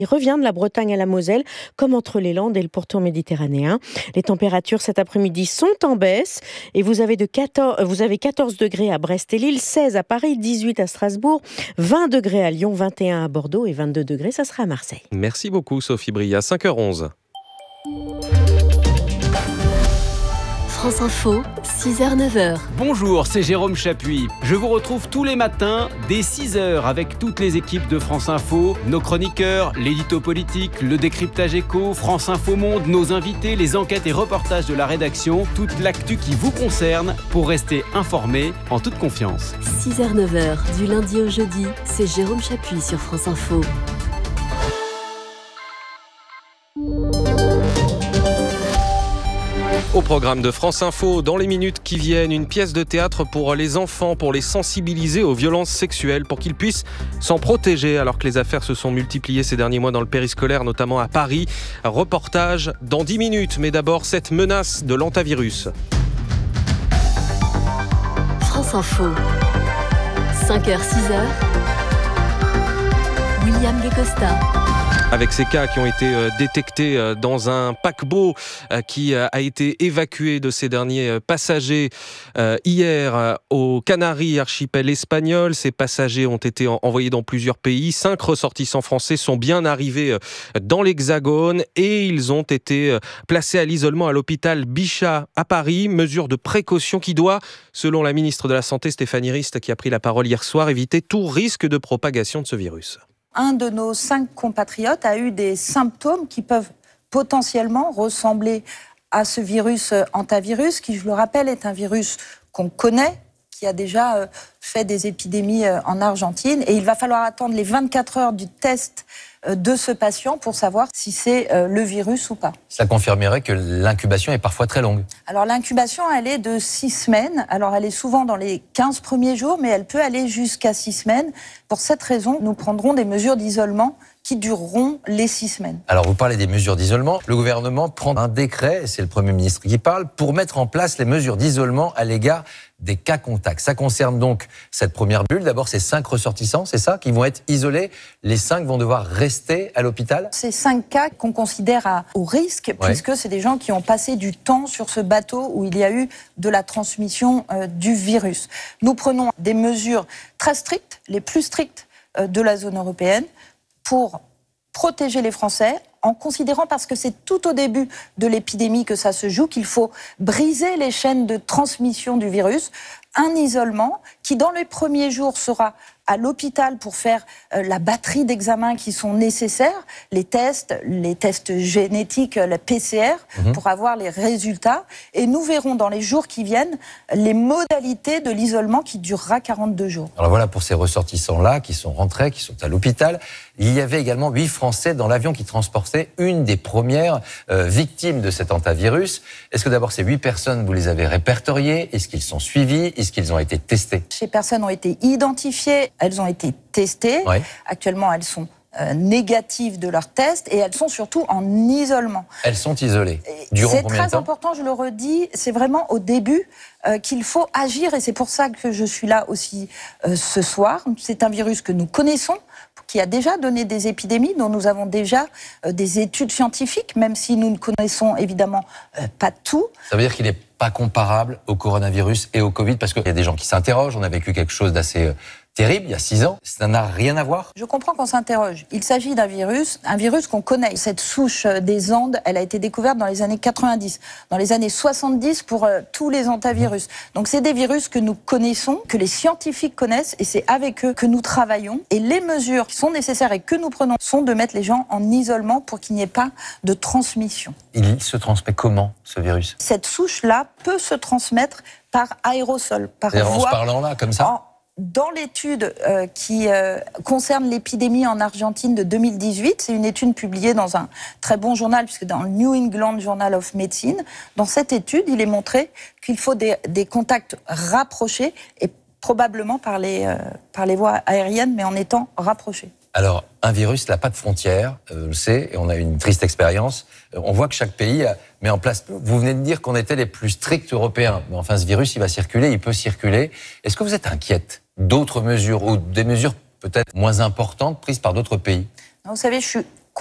Il revient de la Bretagne à la Moselle, comme entre les Landes et le pourtour méditerranéen. Les températures cet après-midi sont en baisse et vous avez 14 degrés à Brest et Lille, 16 à Paris, 18 à Strasbourg, 20 degrés à Lyon, 21 à Bordeaux et 22 degrés, ça sera à Marseille. Merci beaucoup Sophie Bria, 5h11. France Info, 6h-9h. Bonjour, c'est Jérôme Chapuis. Je vous retrouve tous les matins dès 6h avec toutes les équipes de France Info, nos chroniqueurs, l'édito politique, le décryptage éco, France Info Monde, nos invités, les enquêtes et reportages de la rédaction, toute l'actu qui vous concerne pour rester informé en toute confiance. 6h-9h, du lundi au jeudi, c'est Jérôme Chapuis sur France Info. Au programme de France Info, dans les minutes qui viennent, une pièce de théâtre pour les enfants, pour les sensibiliser aux violences sexuelles, pour qu'ils puissent s'en protéger alors que les affaires se sont multipliées ces derniers mois dans le périscolaire, notamment à Paris. Reportage dans 10 minutes, mais d'abord cette menace de l'hantavirus. France Info, 5h-6h, William Guécosta. Avec ces cas qui ont été détectés dans un paquebot qui a été évacué de ses derniers passagers hier aux Canaries, archipel espagnol. Ces passagers ont été envoyés dans plusieurs pays. 5 ressortissants français sont bien arrivés dans l'Hexagone et ils ont été placés à l'isolement à l'hôpital Bichat à Paris. Mesure de précaution qui doit, selon la ministre de la Santé Stéphanie Rist, qui a pris la parole hier soir, éviter tout risque de propagation de ce virus. Un de nos 5 compatriotes a eu des symptômes qui peuvent potentiellement ressembler à ce virus hantavirus, qui, je le rappelle, est un virus qu'on connaît, qui a déjà fait des épidémies en Argentine. Et il va falloir attendre les 24 heures du test de ce patient pour savoir si c'est le virus ou pas. Ça confirmerait que l'incubation est parfois très longue. Alors l'incubation, elle est de 6 semaines. Alors elle est souvent dans les 15 premiers jours, mais elle peut aller jusqu'à 6 semaines. Pour cette raison, nous prendrons des mesures d'isolement qui dureront les 6 semaines. Alors vous parlez des mesures d'isolement. Le gouvernement prend un décret, c'est le Premier ministre qui parle, pour mettre en place les mesures d'isolement à l'égard des cas contacts. Ça concerne donc cette première bulle. D'abord, ces 5 ressortissants, c'est ça, qui vont être isolés. Les 5 vont devoir rester à l'hôpital. Ces 5 cas qu'on considère au risque, puisque c'est des gens qui ont passé du temps sur ce bateau où il y a eu de la transmission du virus. Nous prenons des mesures très strictes, les plus strictes de la zone européenne, pour protéger les Français, en considérant, parce que c'est tout au début de l'épidémie que ça se joue, qu'il faut briser les chaînes de transmission du virus. Un isolement qui, dans les premiers jours, sera à l'hôpital pour faire la batterie d'examens qui sont nécessaires, les tests génétiques, la PCR, pour avoir les résultats. Et nous verrons dans les jours qui viennent les modalités de l'isolement qui durera 42 jours. Alors voilà pour ces ressortissants-là qui sont rentrés, qui sont à l'hôpital. Il y avait également 8 Français dans l'avion qui transportait une des premières victimes de cet hantavirus. Est-ce que d'abord ces 8 personnes, vous les avez répertoriées? Est-ce qu'ils sont suivis? Est-ce qu'ils ont été testés? Ces personnes ont été identifiées, elles ont été testées. Ouais. Actuellement, elles sont négatives de leurs tests et elles sont surtout en isolement. Elles sont isolées. Durant c'est combien de très temps? important, je le redis, c'est vraiment au début qu'il faut agir et c'est pour ça que je suis là aussi ce soir. C'est un virus que nous connaissons, qui a déjà donné des épidémies, dont nous avons déjà des études scientifiques, même si nous ne connaissons évidemment pas tout. Ça veut dire qu'il n'est pas comparable au coronavirus et au Covid, parce qu'il y a des gens qui s'interrogent. On a vécu quelque chose d'assez terrible il y a 6 ans. Ça n'a rien à voir. Je comprends qu'on s'interroge. Il s'agit d'un virus qu'on connaît. Cette souche des Andes, elle a été découverte dans les années 90, dans les années 70 pour tous les hantavirus. Donc c'est des virus que nous connaissons, que les scientifiques connaissent, et c'est avec eux que nous travaillons. Et les mesures qui sont nécessaires et que nous prenons sont de mettre les gens en isolement pour qu'il n'y ait pas de transmission. Il se transmet comment, ce virus? Cette souche-là peut se transmettre par aérosol, par voie. En se parlant là, comme ça? Dans l'étude qui concerne l'épidémie en Argentine de 2018, c'est une étude publiée dans un très bon journal, puisque dans le New England Journal of Medicine, dans cette étude, il est montré qu'il faut des contacts rapprochés et probablement par les voies aériennes, mais en étant rapprochés. Alors, un virus n'a pas de frontières, on le sait, et on a une triste expérience. On voit que chaque pays met en place... Vous venez de dire qu'on était les plus stricts européens. Mais enfin, ce virus, il va circuler, il peut circuler. Est-ce que vous êtes inquiète d'autres mesures, ou des mesures peut-être moins importantes prises par d'autres pays? Vous savez, je suis